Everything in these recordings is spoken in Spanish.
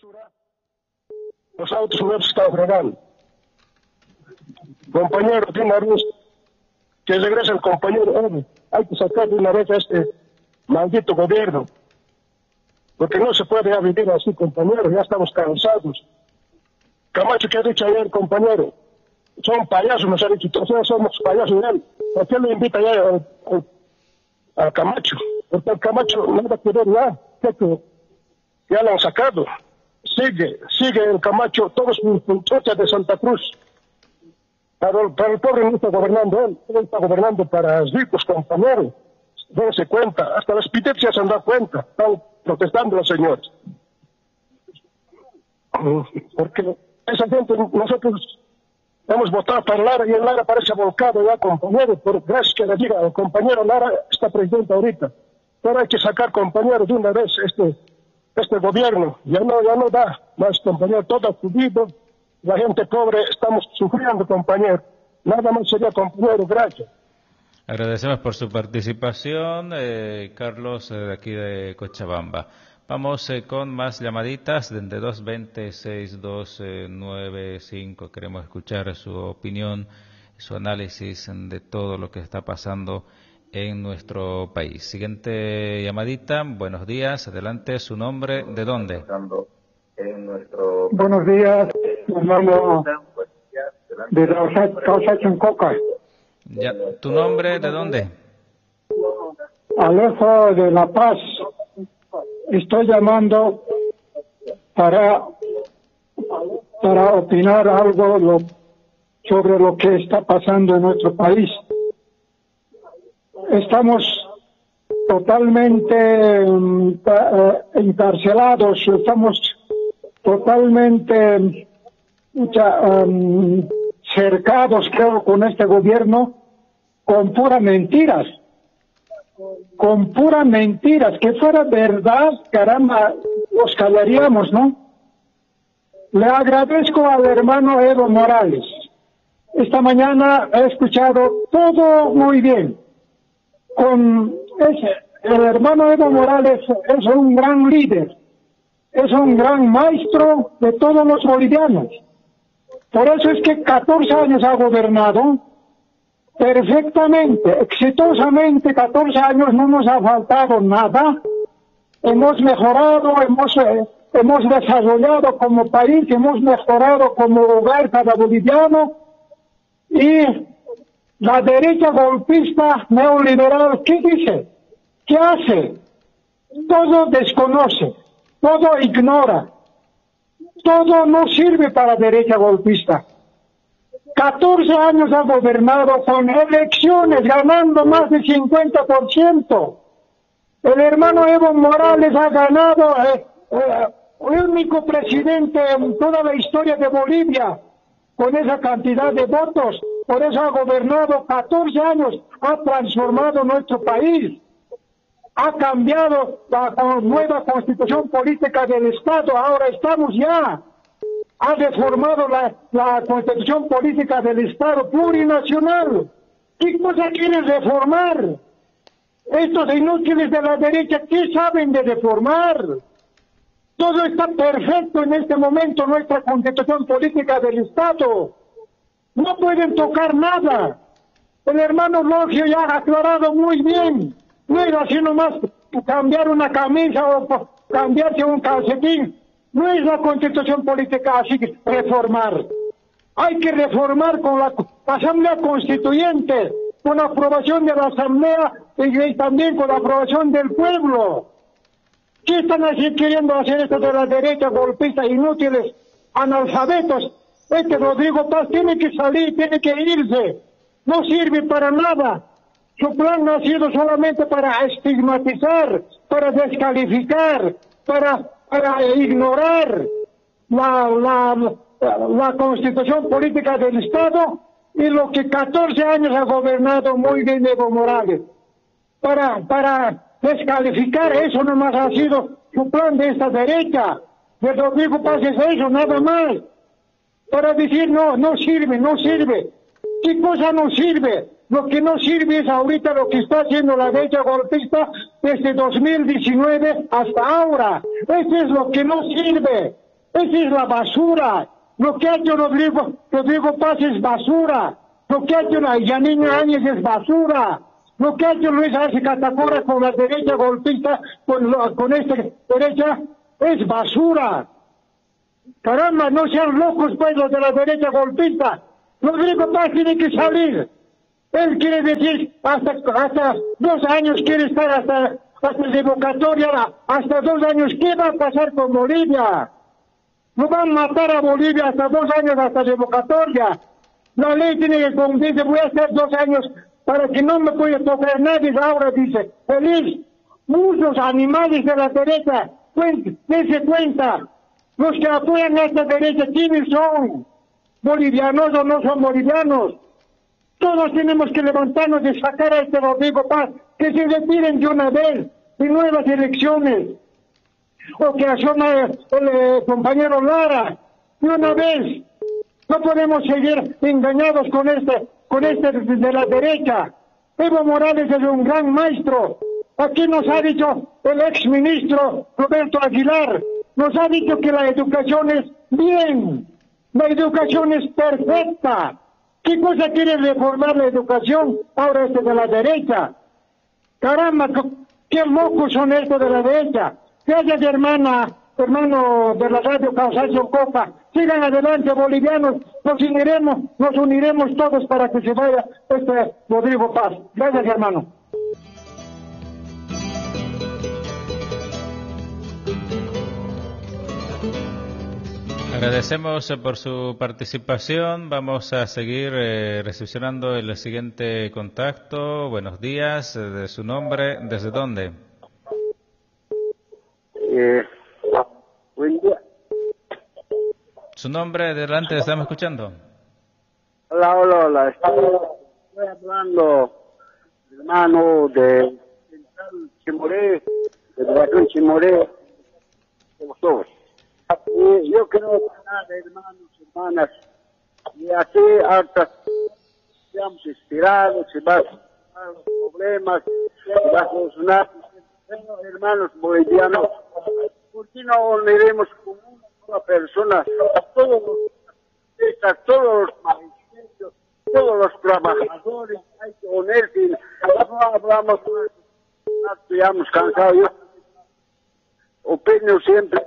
basura, los autos nuevos están fregando. Compañero, de una vez, que regrese el compañero, hay que sacar de una vez a este maldito gobierno, porque no se puede ya vivir así, compañero, ya estamos cansados. Camacho, ¿qué ha dicho ayer, compañero? Son payasos, nos ha dicho, todos somos payasos de él. ¿Por qué lo invita ya a Camacho? Porque el Camacho no va a querer ya, que ya lo han sacado. Sigue el Camacho, todos los punchotes de Santa Cruz. Para el pobre no está gobernando él está gobernando para ricos, compañeros. Dense cuenta, hasta las pitecias se han dado cuenta, están protestando los señores. Porque esa gente, nosotros hemos votado para Lara y el Lara parece volcado ya, compañero, por gracias que le diga, el compañero Lara está presidente ahorita. Pero hay que sacar, compañero, de una vez este gobierno, ya no da más, compañero, todo ha subido, la gente pobre estamos sufriendo, compañero. Nada más sería, compañero, gracias. Agradecemos por su participación, Carlos, de aquí de Cochabamba. Vamos con más llamaditas desde 220-6295. Queremos escuchar su opinión, su análisis de todo lo que está pasando en nuestro país. Siguiente llamadita. Buenos días. Adelante. ¿Su nombre? ¿De dónde? Buenos días, hermano de Causa Chincoca. Ya, ¿tu nombre? ¿De dónde? Alejo de La Paz. Estoy llamando para opinar algo sobre lo que está pasando en nuestro país. Estamos totalmente encarcelados, estamos totalmente cercados, creo, con este gobierno, con puras mentiras. Que fuera verdad, caramba, los callaríamos, ¿no? Le agradezco al hermano Evo Morales. Esta mañana he escuchado todo muy bien. El hermano Evo Morales es un gran líder, es un gran maestro de todos los bolivianos. Por eso es que 14 años ha gobernado perfectamente, exitosamente. 14 años no nos ha faltado nada. Hemos mejorado, hemos desarrollado como país, hemos mejorado como hogar cada boliviano. Y la derecha golpista neoliberal, ¿qué dice? ¿Qué hace? Todo desconoce, todo ignora, todo no sirve para la derecha golpista. 14 años ha gobernado con elecciones, ganando más del 50%. El hermano Evo Morales ha ganado, el único presidente en toda la historia de Bolivia con esa cantidad de votos. Por eso ha gobernado 14 años, ha transformado nuestro país, ha cambiado la nueva constitución política del Estado. Ahora estamos ya, ha reformado la constitución política del Estado plurinacional. ¿Qué cosa quiere reformar? Estos inútiles de la derecha, ¿qué saben de reformar? Todo está perfecto en este momento, nuestra constitución política del Estado. No pueden tocar nada. El hermano Logio ya ha aclarado muy bien. No es así nomás cambiar una camisa o cambiarse un calcetín. No es la constitución política así que reformar. Hay que reformar con la Asamblea Constituyente, con la aprobación de la Asamblea y también con la aprobación del pueblo. ¿Qué están así queriendo hacer esto de la derecha golpista, inútiles, analfabetos? Este Rodrigo Paz tiene que salir, tiene que irse. No sirve para nada. Su plan ha sido solamente para estigmatizar, para descalificar, para ignorar la constitución política del Estado y lo que 14 años ha gobernado muy bien Evo Morales. Para descalificar, eso nomás ha sido su plan de esta derecha. De Rodrigo Paz es eso, nada más. Para decir no sirve. ¿Qué cosa no sirve? Lo que no sirve es ahorita lo que está haciendo la derecha golpista desde 2019 hasta ahora. Eso es lo que no sirve. Esa es la basura. Lo que ha hecho Rodrigo Paz es basura. Lo que ha hecho Yanine Áñez es basura. Lo que ha hecho Luis Arce Catacora con la derecha golpista, con esta derecha, es basura. Caramba, no sean locos pues los de la derecha golpista. Rodrigo Paz tiene que salir. Él quiere decir, hasta 2 años quiere estar hasta revocatoria, hasta 2 años. ¿Qué va a pasar con Bolivia? No van a matar a Bolivia hasta 2 años, hasta revocatoria. La ley tiene que dice, voy a estar 2 años para que no me pueda tocar nadie. Ahora dice, feliz. Muchos animales de la derecha, dense cuenta. Los que apoyan a esta derecha, ¿quiénes son? ¿Bolivianos o no son bolivianos? Todos tenemos que levantarnos y sacar a este Rodrigo Paz, que se retiren de una vez, de nuevas elecciones. O que asuma el compañero Lara, de una vez. No podemos seguir engañados con este de la derecha. Evo Morales es un gran maestro. Aquí nos ha dicho el ex ministro Roberto Aguilar, nos ha dicho que la educación es bien, la educación es perfecta. ¿Qué cosa quiere reformar la educación? Ahora de la derecha. Caramba, qué locos son estos de la derecha. Gracias, hermano de la radio Cansancio Copa. Sigan adelante, bolivianos. Nos uniremos todos para que se vaya este Rodrigo Paz. Gracias, hermano. Agradecemos por su participación. Vamos a seguir recepcionando el siguiente contacto. Buenos días. De su nombre, ¿desde dónde? Buen día. Su nombre, adelante, estamos escuchando. Hola. Estoy hablando, hermano, de Chimoré, de Veracruz Chimoré, de todos. Yo creo que hermanas, y así hasta seamos inspirados, se van a solucionar los problemas, se va a solucionar. Bueno, hermanos bolivianos, ¿por qué no uniremos como una sola persona a todos los magistrados, todos los trabajadores? Hay que unirse, no hablamos más, estamos cansados. Yo opino siempre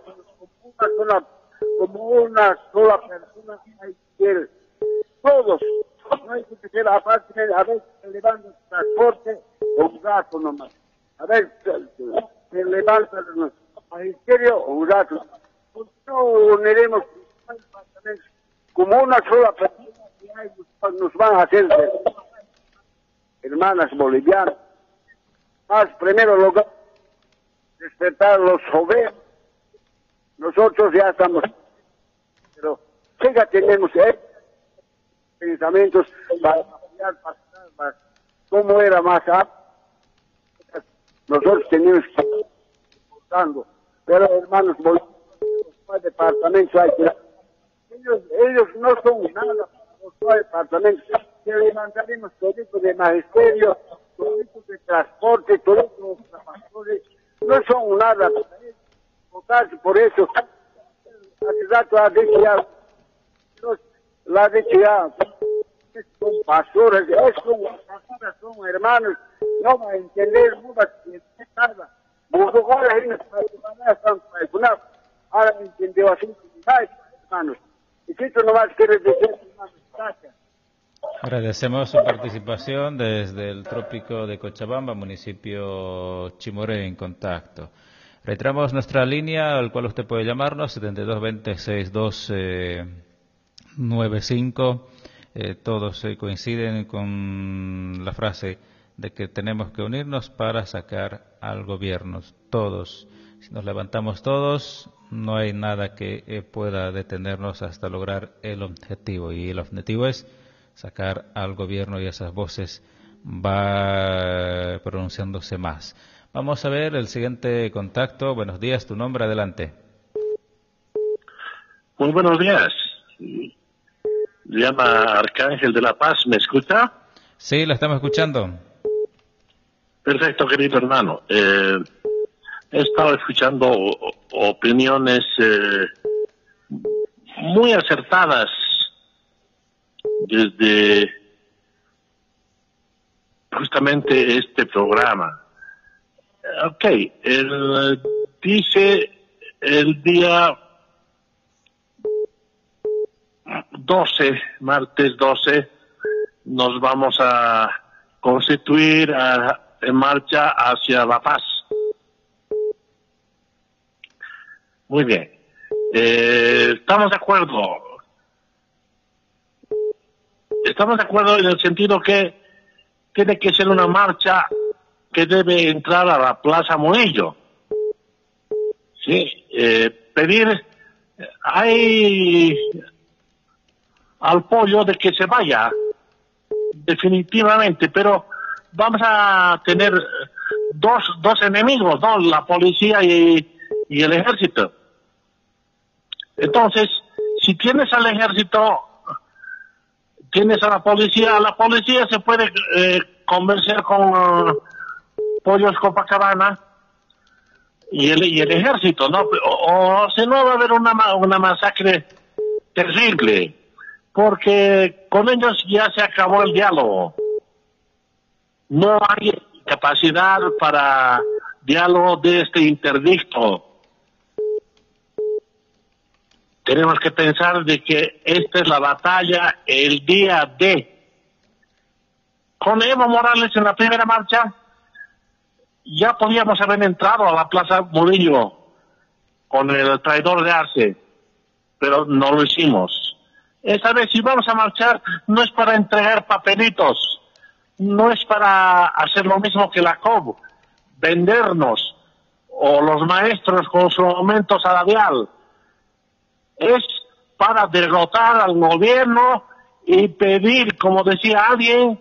como una sola persona, hay que todos, no hay que ser aparte, a veces se levanta el transporte o un gato nomás, a ver, se levanta el magisterio o un gato. ¿Por qué no uniremos como una sola persona y nos van a hacer hermanas bolivianas? Más primero lugar, respetar a los jóvenes. Nosotros ya estamos, pero ya tenemos pensamientos para apoyar, para cómo era más antes. Nosotros tenemos que ir votando, pero hermanos, los departamentos hay que... Ellos no son nada para los departamentos. Que levantaremos todo de magisterio, todo de transporte, todos los trabajadores, no son nada para ellos. Por eso, hace rato ha dicho ya, son pastores, son hermanos, no va a entender, no va a entender nada. Ahora entendió así, hermanos. Y esto no va a querer decir, hermanos, gracias. Agradecemos su participación desde el trópico de Cochabamba, municipio Chimoré, en contacto. Reiteramos nuestra línea al cual usted puede llamarnos, 7220-6295. Todos coinciden con la frase de que tenemos que unirnos para sacar al gobierno. Todos, si nos levantamos todos, no hay nada que pueda detenernos hasta lograr el objetivo. Y el objetivo es sacar al gobierno, y esas voces va pronunciándose más. Vamos a ver el siguiente contacto. Buenos días, tu nombre, adelante. Muy buenos días. Llama Arcángel de la Paz, ¿me escucha? Sí, la estamos escuchando. Perfecto, querido hermano. He estado escuchando opiniones muy acertadas desde justamente este programa. Ok, él dice el día 12, martes 12, nos vamos a constituir en marcha hacia La Paz. Muy bien. Estamos de acuerdo. Estamos de acuerdo en el sentido que tiene que ser una marcha que debe entrar a la Plaza Murillo. Sí, pedir hay al pollo de que se vaya definitivamente, pero vamos a tener dos enemigos, ¿no? La policía y el ejército. Entonces, si tienes al ejército, tienes a la policía se puede convencer con Pollos Copacabana y el ejército, ¿no? O si no va a haber una masacre terrible, porque con ellos ya se acabó el diálogo. No hay capacidad para diálogo de este interdicto. Tenemos que pensar de que esta es la batalla el día D. Con Evo Morales en la primera marcha, ya podíamos haber entrado a la Plaza Murillo con el traidor de Arce, pero no lo hicimos. Esta vez si vamos a marchar no es para entregar papelitos, no es para hacer lo mismo que la COB, vendernos, o los maestros con su aumento salarial. Es para derrotar al gobierno y pedir, como decía alguien,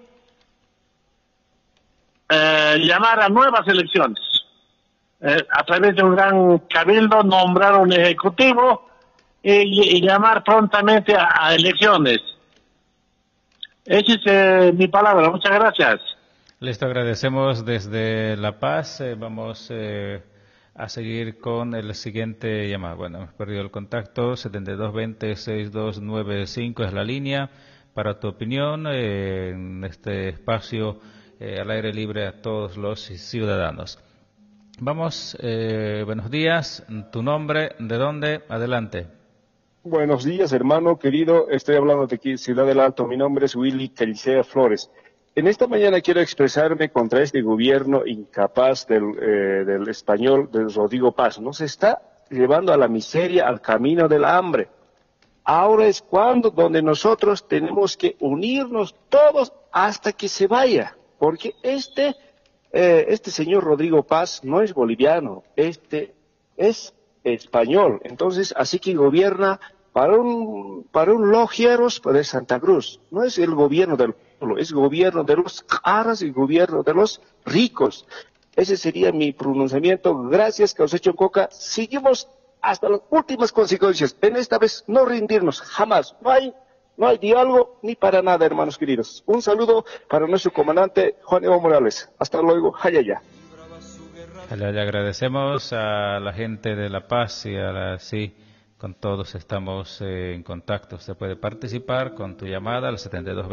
llamar a nuevas elecciones. A través de un gran cabildo nombrar un ejecutivo y llamar prontamente a elecciones. Esa es mi palabra. Muchas gracias. Listo, agradecemos desde La Paz. Vamos a seguir con el siguiente llamado. Bueno, hemos perdido el contacto. 7220-6295 es la línea para tu opinión en este espacio al aire libre a todos los ciudadanos. Vamos, buenos días. ¿Tu nombre? ¿De dónde? Adelante. Buenos días, hermano querido. Estoy hablando de aquí, Ciudad del Alto. Mi nombre es Willy Calicea Flores. En esta mañana quiero expresarme contra este gobierno incapaz del español, del Rodrigo Paz. Nos está llevando a la miseria, al camino del hambre. Ahora es donde nosotros tenemos que unirnos todos hasta que se vaya. Porque este señor Rodrigo Paz no es boliviano, este es español. Entonces, así que gobierna para un logieros de Santa Cruz. No es el gobierno del pueblo, es gobierno de los caras y gobierno de los ricos. Ese sería mi pronunciamiento. Gracias, Causecho Coca. Seguimos hasta las últimas consecuencias. En esta vez no rendirnos, jamás. No hay diálogo ni para nada, hermanos queridos. Un saludo para nuestro comandante Juan Evo Morales. Hasta luego. Hayaya. Le agradecemos a la gente de La Paz y con todos estamos en contacto. Usted puede participar con tu llamada al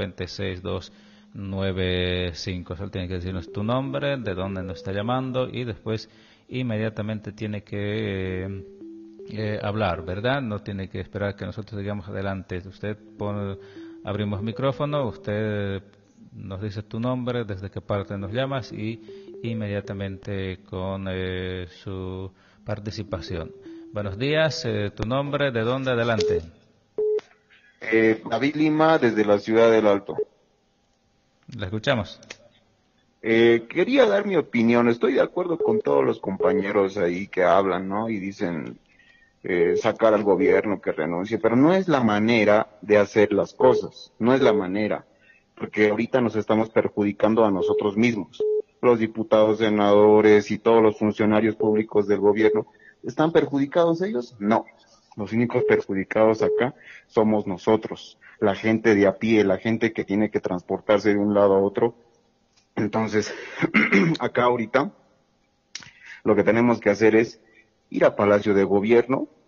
7220-6295. Solo tiene que decirnos tu nombre, de dónde nos está llamando y después inmediatamente tiene que hablar, ¿verdad? No tiene que esperar que nosotros digamos adelante. Usted abrimos micrófono, usted nos dice tu nombre, desde qué parte nos llamas y inmediatamente con su participación. Buenos días, tu nombre, de dónde, adelante. David Lima, desde la Ciudad del Alto. La escuchamos. Quería dar mi opinión. Estoy de acuerdo con todos los compañeros ahí que hablan, ¿no? Y dicen sacar al gobierno que renuncie, pero no es la manera de hacer las cosas, no es la manera, porque ahorita nos estamos perjudicando a nosotros mismos. Los diputados, senadores y todos los funcionarios públicos del gobierno, ¿están perjudicados ellos? No. Los únicos perjudicados acá somos nosotros, la gente de a pie, la gente que tiene que transportarse de un lado a otro. Entonces, acá ahorita, lo que tenemos que hacer es ir a Palacio de Gobierno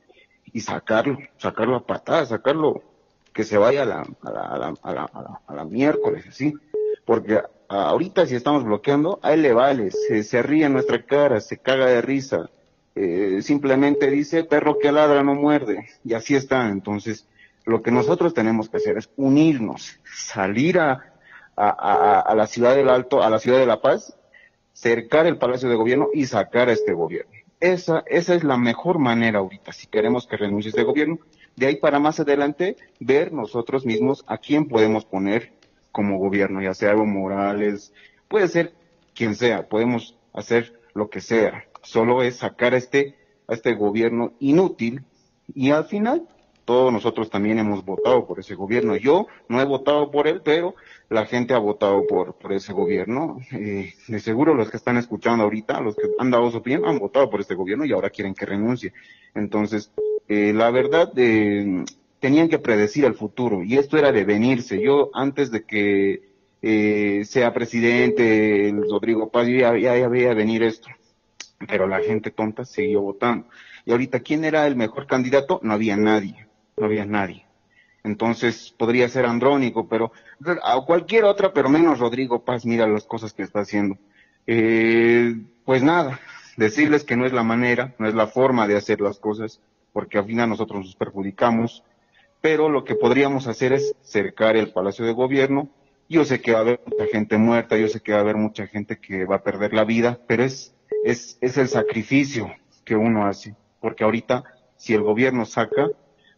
y sacarlo a patadas, sacarlo, que se vaya a la miércoles, así, porque ahorita si estamos bloqueando, a él le vale, se ríe en nuestra cara, se caga de risa, simplemente dice, perro que ladra no muerde, y así está. Entonces, lo que nosotros tenemos que hacer es unirnos, salir a la ciudad del Alto, a la ciudad de La Paz, cercar el Palacio de Gobierno y sacar a este gobierno. Esa es la mejor manera ahorita, si queremos que renuncie este gobierno. De ahí para más adelante, ver nosotros mismos a quién podemos poner como gobierno, ya sea Evo Morales, puede ser quien sea, podemos hacer lo que sea. Solo es sacar a este gobierno inútil, y al final todos nosotros también hemos votado por ese gobierno. Yo no he votado por él, pero la gente ha votado por ese gobierno. De seguro los que están escuchando ahorita, los que han dado su opinión, han votado por este gobierno y ahora quieren que renuncie. Entonces, la verdad, tenían que predecir el futuro, y esto era de venirse. Yo, antes de que sea presidente el Rodrigo Paz, ya veía venir esto, pero la gente tonta siguió votando. Y ahorita, ¿quién era el mejor candidato? No había nadie. Entonces, podría ser Andrónico, pero a cualquier otra, pero menos Rodrigo Paz. Mira las cosas que está haciendo. Pues nada, decirles que no es la manera, no es la forma de hacer las cosas, porque al final nosotros nos perjudicamos, pero lo que podríamos hacer es cercar el Palacio de Gobierno. Yo sé que va a haber mucha gente muerta, yo sé que va a haber mucha gente que va a perder la vida, pero es el sacrificio que uno hace, porque ahorita, si el gobierno saca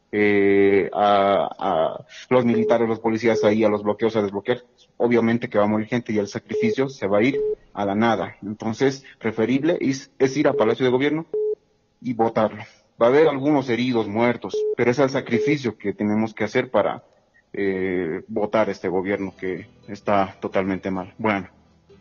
a los militares, los policías ahí, a los bloqueos a desbloquear, obviamente que va a morir gente y el sacrificio se va a ir a la nada. Entonces, preferible es ir a Palacio de Gobierno y votarlo. Va a haber algunos heridos, muertos, pero es el sacrificio que tenemos que hacer para votar este gobierno que está totalmente mal. Bueno,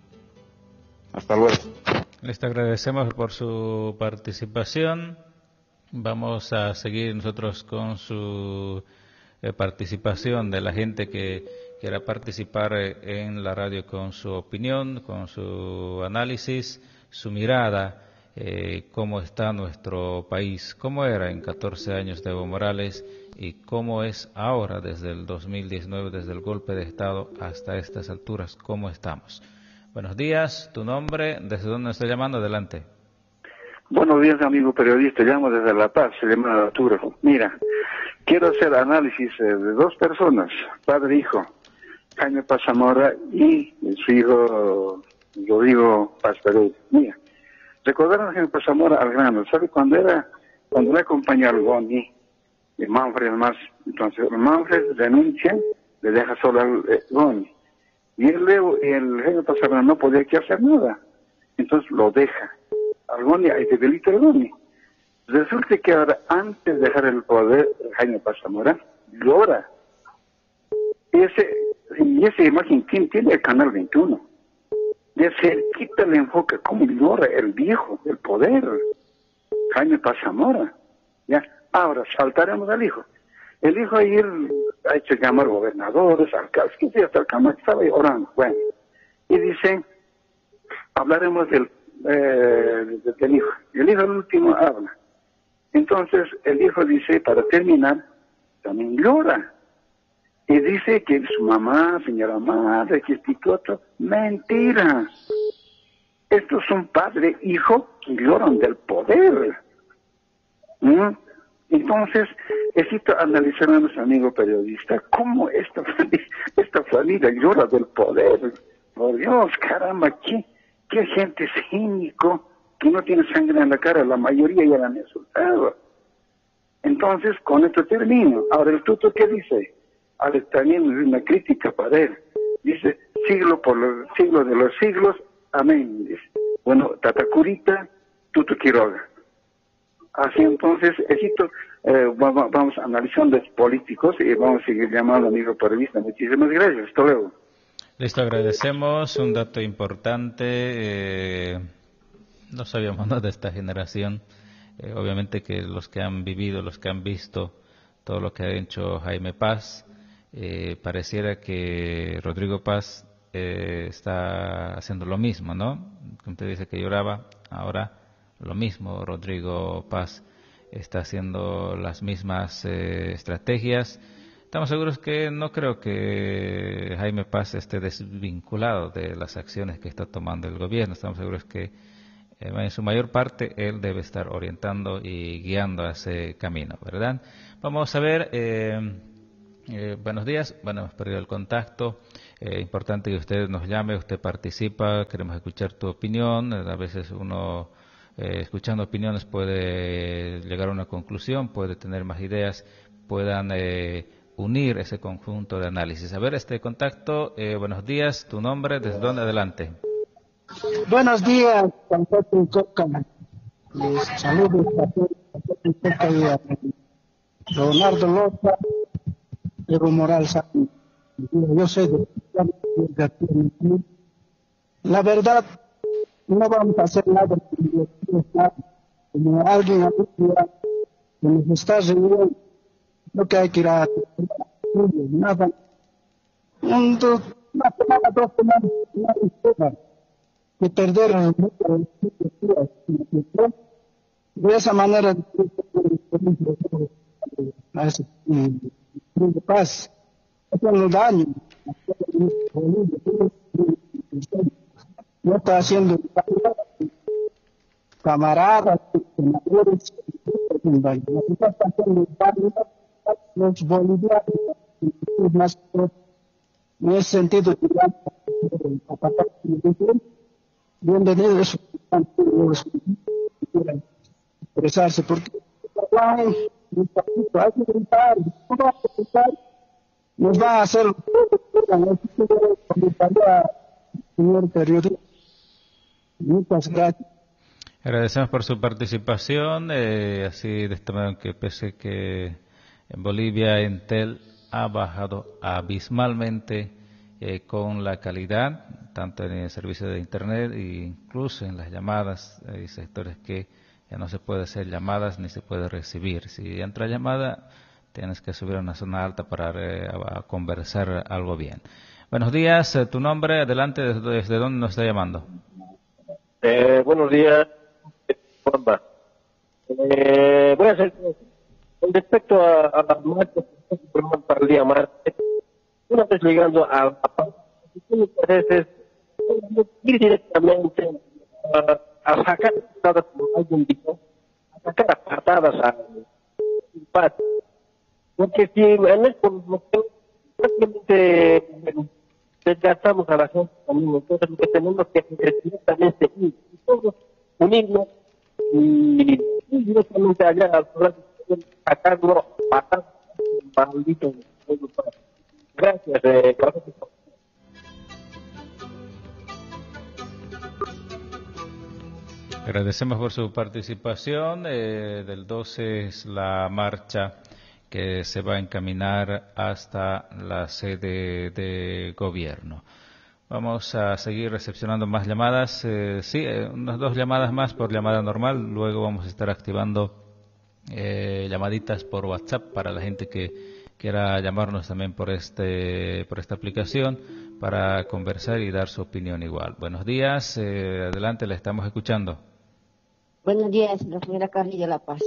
hasta luego. Les agradecemos por su participación. Vamos a seguir nosotros con su participación, de la gente que quiera participar en la radio con su opinión, con su análisis, su mirada, cómo está nuestro país, cómo era en 14 años de Evo Morales y cómo es ahora desde el 2019, desde el golpe de Estado hasta estas alturas, cómo estamos. Buenos días, tu nombre, ¿desde dónde está llamando? Adelante. Buenos días, amigo periodista. Llamo desde La Paz, se llama Arturo. Mira, quiero hacer análisis de dos personas, padre e hijo, Jaime Paz Zamora y su hijo Rodrigo Paz Pereira. Mira, recordaron a Jaime Paz Zamora al grano. ¿Sabe cuando le acompañó al Goni, el Manfred más? Entonces, el Manfred renuncia, le deja solo al Goni. Y el Jaime Paz Zamora no podía que hacer nada. Entonces lo deja. Goni, hay debilita el Goni. Resulta que ahora, antes de dejar el poder, Jaime Paz Zamora llora. Y esa imagen, ¿quién tiene? El Canal 21. De cerquita le enfoca cómo llora el viejo del poder, Jaime Paz Zamora. ¿Ya? Ahora, saltaremos al hijo. El hijo ayer ha hecho llamar gobernadores, alcaldes, que sí, hasta el Camacho estaba ahí orando. Bueno, y dice, hablaremos del hijo. El hijo el último habla. Entonces el hijo dice, para terminar, también llora. Y dice que su mamá, señora madre, que esto otro. Mentira. Estos son padre e hijo que lloran del poder. Entonces, necesito analizar a nuestro amigo periodista cómo esta familia llora del poder. Por Dios, caramba, qué gente cínico, que no tiene sangre en la cara, la mayoría ya la han insultado. Entonces, con esto termino. Ahora, el tuto, ¿qué dice? Ahora, también es una crítica para él. Dice, siglo por los siglos de los siglos, amén. Dice. Bueno, Tatacurita, Tuto Quiroga. Así entonces, vamos a analizar los políticos y vamos a seguir llamando amigo periodista. Muchísimas gracias. Hasta luego. Listo, agradecemos. Un dato importante. No sabíamos nada de esta generación. Obviamente que los que han vivido, los que han visto todo lo que ha hecho Jaime Paz, pareciera que Rodrigo Paz está haciendo lo mismo, ¿no? Como usted dice que lloraba, ahora lo mismo Rodrigo Paz está haciendo las mismas estrategias. Estamos seguros que no creo que Jaime Paz esté desvinculado de las acciones que está tomando el gobierno. Estamos seguros que en su mayor parte él debe estar orientando y guiando a ese camino, ¿verdad? Vamos a ver, buenos días, bueno, hemos perdido el contacto, importante que usted nos llame, usted participa, queremos escuchar tu opinión, a veces uno escuchando opiniones puede llegar a una conclusión, puede tener más ideas, puedan unir ese conjunto de análisis. A ver, este contacto, buenos días, tu nombre, ¿desde dónde? Adelante. Buenos días, Santo Coca. Saludos a todos, y a Leonardo Loza, Evo Morales. Yo soy de la verdad, no vamos a hacer nada como alguien que nos está reuniendo. Lo que hay que ir a nada. Una semana, 2 semanas, que perder de esa manera de paz, haciendo daño, no está haciendo camaradas, senadores, los bolivianos, más en ese sentido, bienvenidos a expresarse, porque hay que gritar, nos va a hacer señor periodista. Muchas gracias. Agradecemos por su participación, así de esta manera que pese que en Bolivia Entel ha bajado abismalmente con la calidad, tanto en el servicio de Internet e incluso en las llamadas. Hay sectores que ya no se puede hacer llamadas ni se puede recibir. Si entra llamada, tienes que subir a una zona alta para a conversar algo bien. Buenos días, tu nombre, adelante, ¿desde dónde nos está llamando? Buenos días, Juanpa. Voy a hacer, con respecto a las marchas que se forman para el día martes, una vez llegando a veces ir directamente a sacar patadas, como alguien dijo, a sacar a patadas al empate. Porque si en esto prácticamente desgastamos a la gente también, entonces lo que tenemos que hacer es directamente ir y todos unirnos y directamente allá al programa sacarlo patadas maldito. Gracias, Agradecemos por su participación. Del 12 es la marcha que se va a encaminar hasta la sede de gobierno. Vamos a seguir recepcionando más llamadas. Sí, unas 2 llamadas más por llamada normal. Luego vamos a estar activando llamaditas por WhatsApp para la gente que quiera llamarnos también por esta aplicación para conversar y dar su opinión igual. Buenos días, adelante, la estamos escuchando. Buenos días, la señora Carly de La Paz.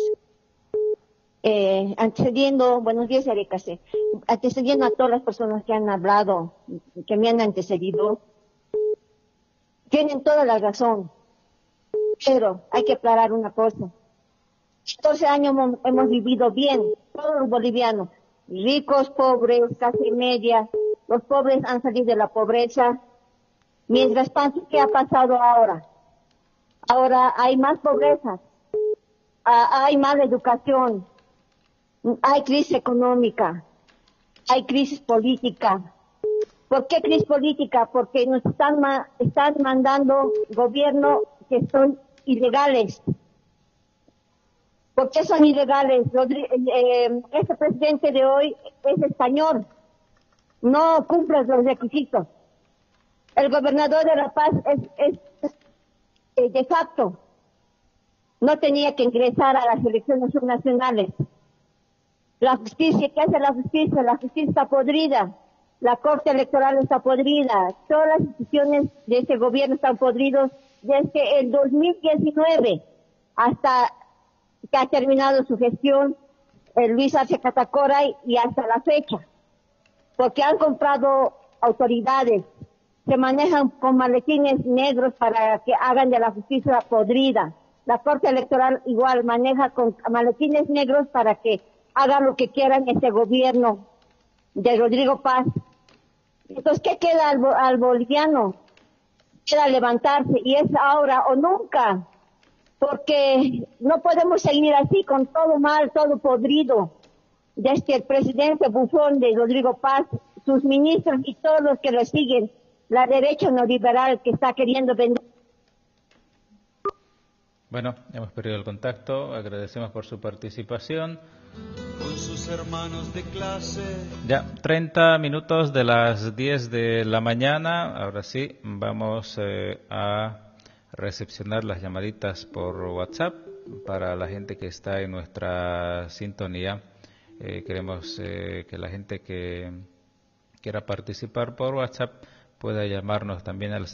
Buenos días, Arecase. Antecediendo a todas las personas que han hablado, que me han antecedido, tienen toda la razón, pero hay que aclarar una cosa. 14 años hemos vivido bien, todos los bolivianos, ricos, pobres, clase media, los pobres han salido de la pobreza. Mientras tanto, ¿qué ha pasado ahora? Ahora hay más pobreza, hay más educación, hay crisis económica, hay crisis política. ¿Por qué crisis política? Porque nos están mandando gobierno que son ilegales. ¿Por qué son ilegales? Este presidente de hoy es español, no cumple los requisitos. El gobernador de La Paz es de facto, no tenía que ingresar a las elecciones subnacionales. La justicia, ¿qué hace la justicia? La justicia está podrida, la Corte Electoral está podrida, todas las instituciones de este gobierno están podridos desde el 2019 hasta que ha terminado su gestión Luis Arce Catacora y hasta la fecha, porque han comprado autoridades, se manejan con maletines negros para que hagan de la justicia podrida. La Corte Electoral igual maneja con maletines negros para que hagan lo que quieran este gobierno de Rodrigo Paz. Entonces, ¿qué queda al boliviano? Queda levantarse, y es ahora o nunca, porque no podemos seguir así con todo mal, todo podrido. Desde el presidente bufón de Rodrigo Paz, sus ministros y todos los que lo siguen, la derecha neoliberal que está queriendo vender. Bueno, hemos perdido el contacto, agradecemos por su participación. Con sus hermanos de clase. Ya, 30 minutos de las 10 de la mañana, ahora sí, vamos a recepcionar las llamaditas por WhatsApp para la gente que está en nuestra sintonía. Queremos que la gente que quiera participar por WhatsApp pueda llamarnos también al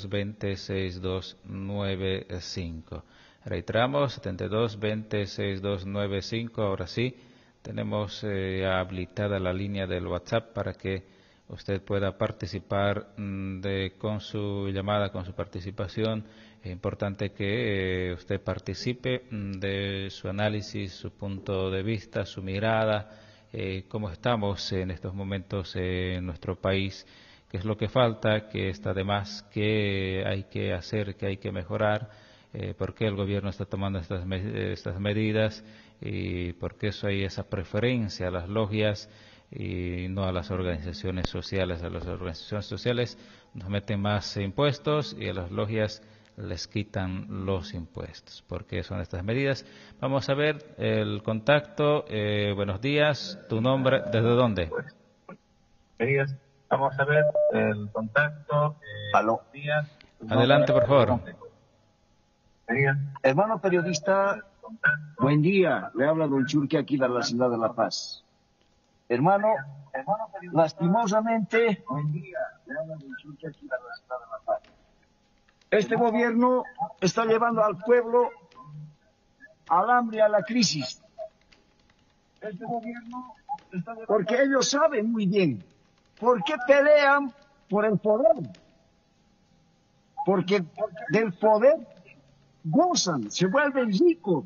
7220-6295. Reiteramos, 7220-6295. Ahora sí, tenemos habilitada la línea del WhatsApp para que usted pueda participar con su llamada, con su participación. Es importante que usted participe de su análisis, su punto de vista, su mirada, cómo estamos en estos momentos en nuestro país, qué es lo que falta, qué está de más, qué hay que hacer, qué hay que mejorar, por qué el gobierno está tomando estas medidas y por qué eso hay esa preferencia a las logias y no a las organizaciones sociales. A las organizaciones sociales nos meten más impuestos y a las logias les quitan los impuestos. ¿Por qué son estas medidas? Vamos a ver el contacto. Buenos días, tu nombre, ¿desde dónde? Vamos a ver el contacto. Aló. Adelante, por favor. Hermano periodista, buen día. Le habla don Churque aquí de la ciudad de La Paz. Hermano, lastimosamente, este gobierno está llevando al pueblo al hambre y a la crisis. Porque ellos saben muy bien por qué pelean por el poder. Porque del poder gozan, se vuelven ricos.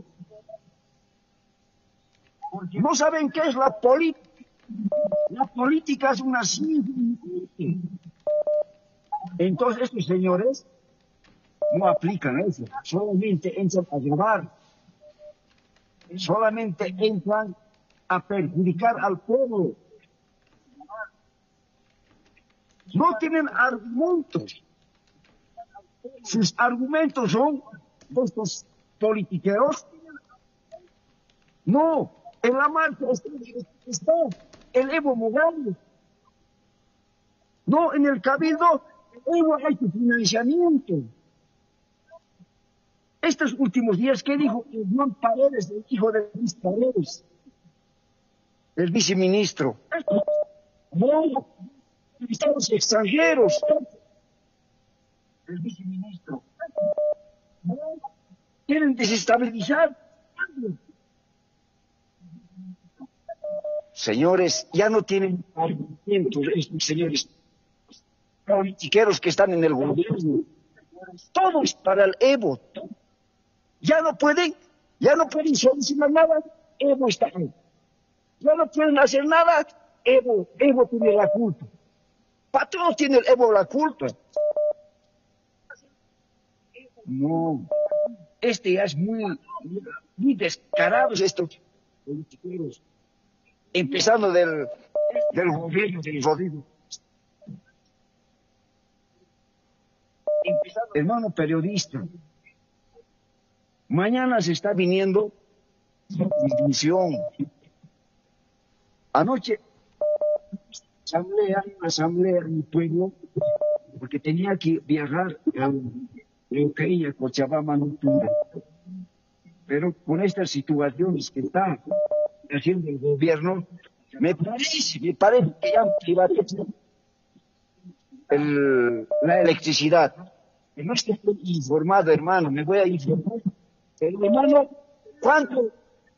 No saben qué es la política. La política es una ciencia. Entonces estos señores no aplican eso, solamente entran a robar, solamente entran a perjudicar al pueblo. No tienen argumentos. Sus argumentos son estos politiqueros. No, en la marcha está el Evo Morales. No, en el Cabildo Evo hay financiamiento. Estos últimos días, ¿qué dijo Juan Paredes, el hijo de Luis Paredes? El viceministro. No, estamos extranjeros. El viceministro. No, quieren desestabilizar. Señores, ya no tienen argumentos estos señores politiqueros que están en el gobierno. Todos para el Evo. Ya no pueden solucionar nada. Evo está ahí. Ya no pueden hacer nada. Evo tiene la culpa. Para todos tiene el Evo la culpa. No, ya es muy descarados estos politiqueros. Empezando del gobierno de Rodrigo. Hermano periodista, mañana se está viniendo dismisión. Anoche, asamblea en mi pueblo, porque tenía que viajar a Leuquén, a Cochabamba, no pude. Pero con estas situaciones que está haciendo el gobierno, me parece que ya privatizan la electricidad. No estoy informado, hermano, me voy a informar. Pero, hermano, ¿Cuánto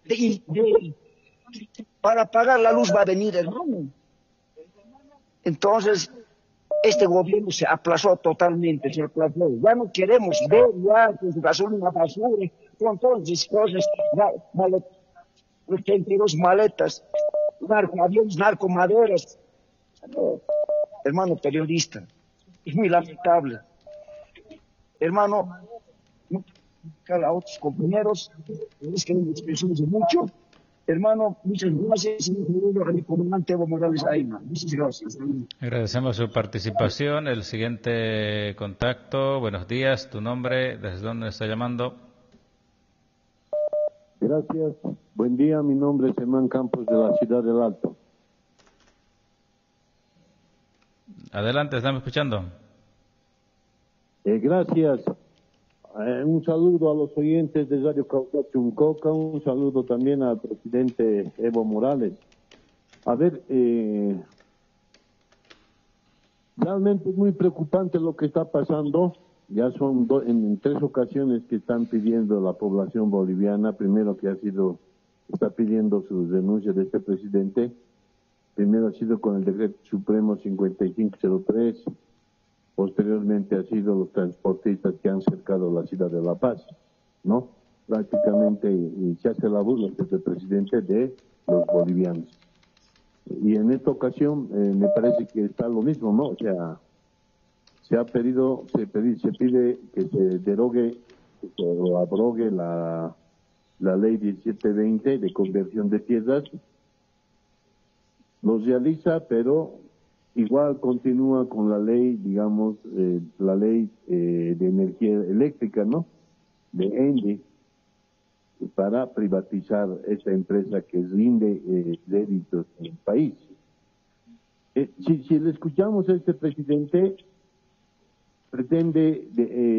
para pagar la luz va a venir, hermano? Entonces, este gobierno se aplazó totalmente, se aplazó. Ya no queremos ver ya con su gasolina basura, con todas esas cosas, los maletas, narcoaviones, narcomaderas. No, hermano periodista, es muy lamentable. Hermano, a otros compañeros, es que nos expresamos mucho. Hermano, muchas gracias. A mi comandante Evo Morales Ayma. Muchas gracias. Agradecemos su participación. El siguiente contacto. Buenos días. ¿Tu nombre? ¿Desde dónde está llamando? Gracias. Buen día. Mi nombre es Hernán Campos de la ciudad del Alto. Adelante, estamos escuchando. Gracias. Un saludo a los oyentes de Radio Cauca Chuncoca, un saludo también al presidente Evo Morales. A ver, realmente es muy preocupante lo que está pasando. Ya son en 3 ocasiones que están pidiendo la población boliviana. Primero está pidiendo su denuncia de este presidente. Primero ha sido con el decreto supremo 5503. Posteriormente ha sido los transportistas que han cercado la ciudad de La Paz, ¿no? Prácticamente se hace la burla desde el presidente de los bolivianos. Y en esta ocasión me parece que está lo mismo, ¿no? O sea, se pide que se derogue o abrogue la ley 1720 de conversión de tierras. Lo realiza, pero igual continúa con la ley, digamos, la ley de energía eléctrica, ¿no? De ENDE, para privatizar esta empresa que rinde réditos en el país. Si le escuchamos a este presidente, pretende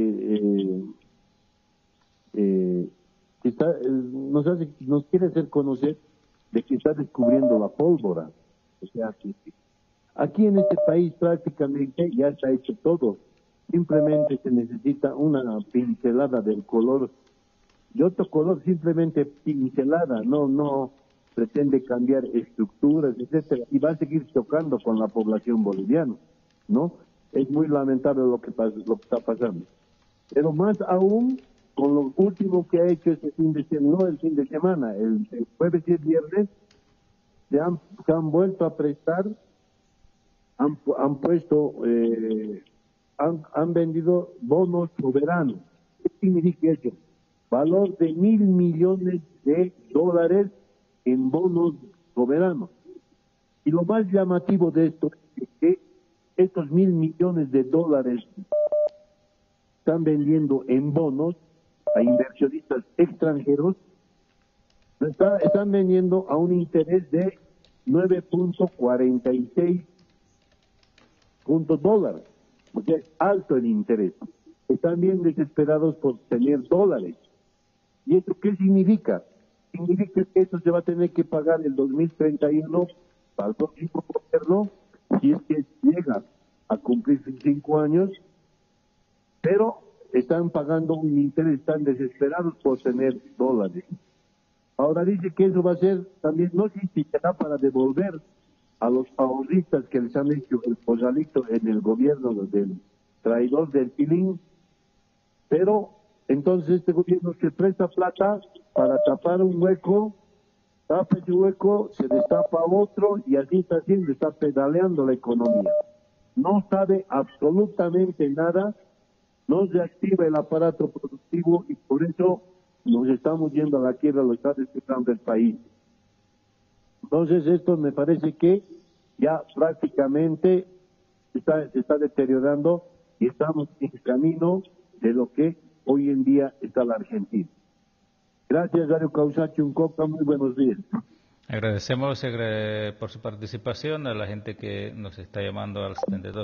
nos quiere hacer conocer de que está descubriendo la pólvora. O sea, que aquí en este país prácticamente ya está hecho todo. Simplemente se necesita una pincelada del color, de otro color, simplemente pincelada, no pretende cambiar estructuras, etcétera, y va a seguir chocando con la población boliviana, ¿no? Es muy lamentable lo que está pasando. Pero más aún con lo último que ha hecho este fin de semana, no el fin de semana, el jueves y el viernes, se han vuelto a prestar. Han vendido bonos soberanos. ¿Qué significa eso? Valor de $1.000 millones en bonos soberanos. Y lo más llamativo de esto es que estos $1.000 millones están vendiendo en bonos a inversionistas extranjeros. Están vendiendo a un interés de 9.46 $, porque es alto el interés. Están bien desesperados por tener dólares. ¿Y esto qué significa? Significa que esto se va a tener que pagar el 2031 para el próximo gobierno, si es que llega a cumplir 5 años, pero están pagando un interés, están desesperados por tener dólares. Ahora dice que eso va a ser también, no sé si será para devolver a los ahorristas que les han hecho el pozalito en el gobierno del traidor del Pilín, pero entonces este gobierno se presta plata para tapar un hueco, tapa ese hueco, se destapa otro y así está haciendo, está pedaleando la economía. No sabe absolutamente nada, no se activa el aparato productivo y por eso nos estamos yendo a la quiebra, lo está despertando el país. Entonces esto me parece que ya prácticamente se está deteriorando y estamos en camino de lo que hoy en día está la Argentina. Gracias, Radio Cauca Chuncoca, muy buenos días. Agradecemos por su participación a la gente que nos está llamando al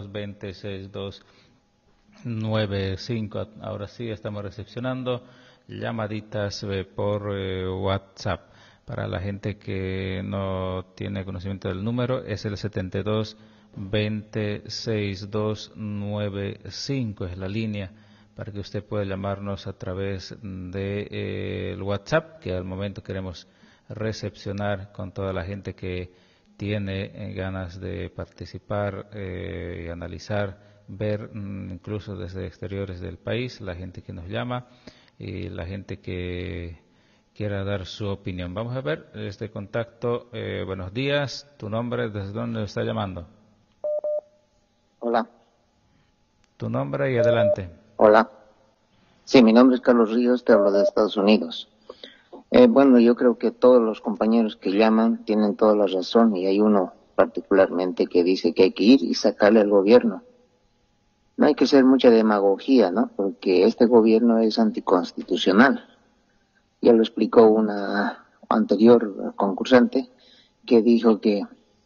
7220-6295. Ahora sí estamos recepcionando llamaditas por WhatsApp. Para la gente que no tiene conocimiento del número, es el 7220-6295, es la línea para que usted pueda llamarnos a través de el WhatsApp, que al momento queremos recepcionar con toda la gente que tiene ganas de participar y analizar, ver incluso desde exteriores del país, la gente que nos llama y la gente que quiera dar su opinión. Vamos a ver este contacto. Buenos días, tu nombre, ¿desde dónde está llamando? Hola. Tu nombre y adelante. Hola. Sí, mi nombre es Carlos Ríos, te hablo de Estados Unidos. Bueno, yo creo que todos los compañeros que llaman tienen toda la razón y hay uno particularmente que dice que hay que ir y sacarle al gobierno. No hay que hacer mucha demagogía, ¿no? Porque este gobierno es anticonstitucional. Ya lo explicó una anterior concursante que dijo que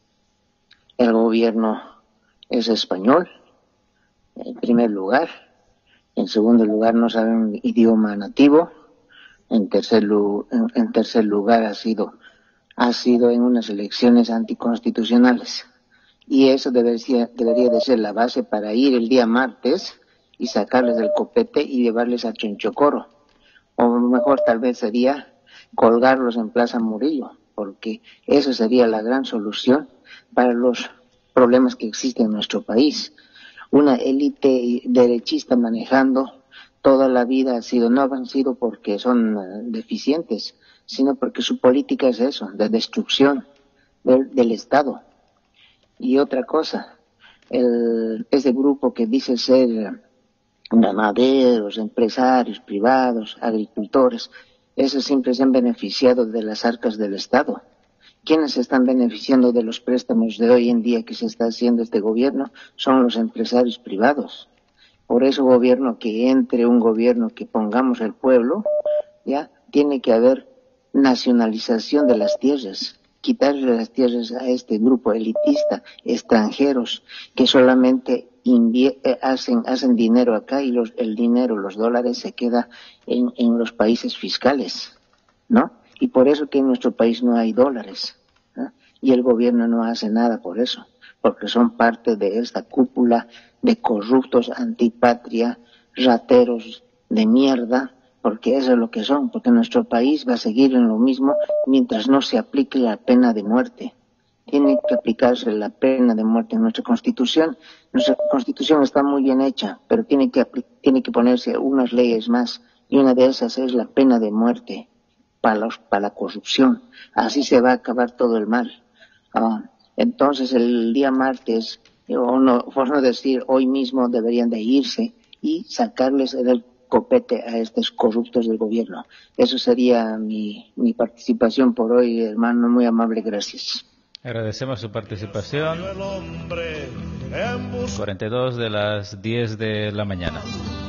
el gobierno es español, en primer lugar. En segundo lugar, no saben idioma nativo. En tercer lugar, ha sido en unas elecciones anticonstitucionales. Y eso debería de ser la base para ir el día martes y sacarles del copete y llevarles a Chinchocoro. O mejor tal vez sería colgarlos en Plaza Murillo, porque eso sería la gran solución para los problemas que existen en nuestro país. Una élite derechista manejando toda la vida ha sido, no han sido porque son deficientes, sino porque su política es eso, de destrucción del Estado. Y otra cosa, ese grupo que dice ser ganaderos, empresarios privados, agricultores, esos siempre se han beneficiado de las arcas del Estado. ¿Quiénes se están beneficiando de los préstamos de hoy en día que se está haciendo este gobierno? Son los empresarios privados. Por eso un gobierno que pongamos el pueblo, ya tiene que haber nacionalización de las tierras, quitarle las tierras a este grupo elitista, extranjeros, que solamente hacen dinero acá y el dinero, los dólares se queda en los países fiscales, ¿no? Y por eso que en nuestro país no hay dólares, ¿no? Y el gobierno no hace nada por eso, porque son parte de esta cúpula de corruptos, antipatria, rateros de mierda, porque eso es lo que son, porque nuestro país va a seguir en lo mismo mientras no se aplique la pena de muerte. Tiene que aplicarse la pena de muerte en nuestra Constitución. Nuestra Constitución está muy bien hecha, pero tiene que ponerse unas leyes más, y una de esas es la pena de muerte para la corrupción. Así se va a acabar todo el mal. Entonces el día martes, por no decir hoy mismo, deberían de irse y sacarles el copete a estos corruptos del gobierno. Eso sería mi participación por hoy, hermano, muy amable, gracias. Agradecemos su participación. 42 de las 10 de la mañana.